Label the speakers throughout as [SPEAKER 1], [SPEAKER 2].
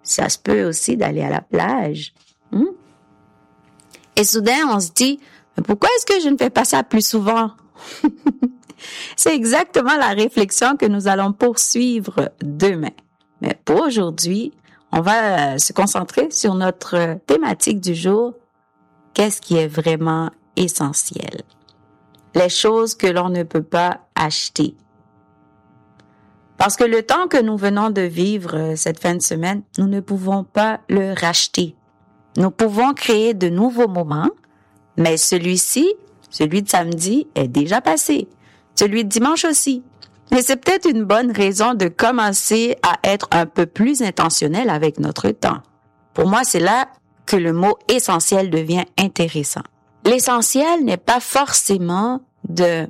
[SPEAKER 1] Ça se peut aussi d'aller à la plage. Et soudain, on se dit, mais pourquoi est-ce que je ne fais pas ça plus souvent? C'est exactement la réflexion que nous allons poursuivre demain. Mais pour aujourd'hui, on va se concentrer sur notre thématique du jour. Qu'est-ce qui est vraiment essentiel? Les choses que l'on ne peut pas acheter. Parce que le temps que nous venons de vivre cette fin de semaine, nous ne pouvons pas le racheter. Nous pouvons créer de nouveaux moments, mais celui-ci, celui de samedi, est déjà passé. Celui de dimanche aussi. Et c'est peut-être une bonne raison de commencer à être un peu plus intentionnel avec notre temps. Pour moi, c'est là que le mot essentiel devient intéressant. L'essentiel n'est pas forcément de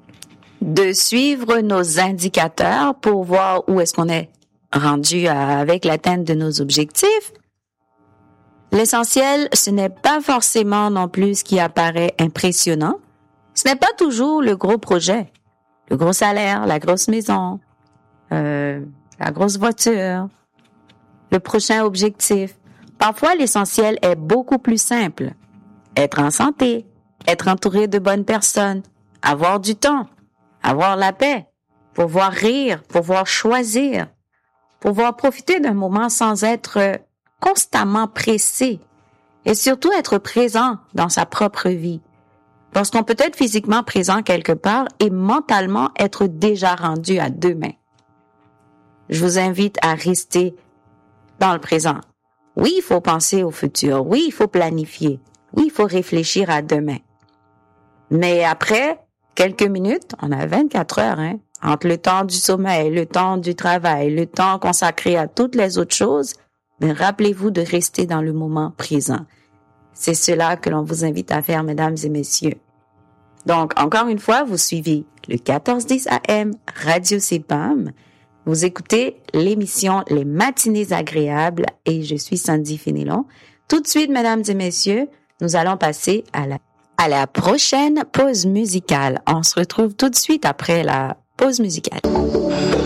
[SPEAKER 1] suivre nos indicateurs pour voir où est-ce qu'on est rendu avec l'atteinte de nos objectifs. L'essentiel, ce n'est pas forcément non plus ce qui apparaît impressionnant. Ce n'est pas toujours le gros projet, le gros salaire, la grosse maison, la grosse voiture, le prochain objectif. Parfois, l'essentiel est beaucoup plus simple. Être en santé, être entouré de bonnes personnes, avoir du temps, avoir la paix, pouvoir rire, pouvoir choisir, pouvoir profiter d'un moment sans être constamment pressé et surtout être présent dans sa propre vie. Lorsqu'on peut être physiquement présent quelque part et mentalement être déjà rendu à demain. Je vous invite à rester dans le présent. Oui, il faut penser au futur. Oui, il faut planifier. Oui, il faut réfléchir à demain. Mais après quelques minutes, on a 24 heures, entre le temps du sommeil, le temps du travail, le temps consacré à toutes les autres choses, mais rappelez-vous de rester dans le moment présent. C'est cela que l'on vous invite à faire, mesdames et messieurs. Donc, encore une fois, vous suivez le 1410 AM Radio CEPAM. Vous écoutez l'émission Les Matinées Agréables et je suis Sandy Fénélon. Tout de suite, mesdames et messieurs, nous allons passer à la prochaine pause musicale. On se retrouve tout de suite après la pause musicale.